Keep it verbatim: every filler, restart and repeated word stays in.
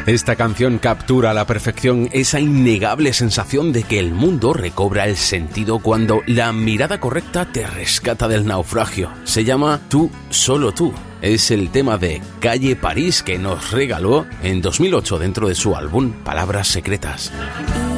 Esta canción captura a la perfección esa innegable sensación de que el mundo recobra el sentido cuando la mirada correcta te rescata del naufragio. Se llama Tú, solo tú. Es el tema de Calle París que nos regaló en dos mil ocho dentro de su álbum Palabras Secretas.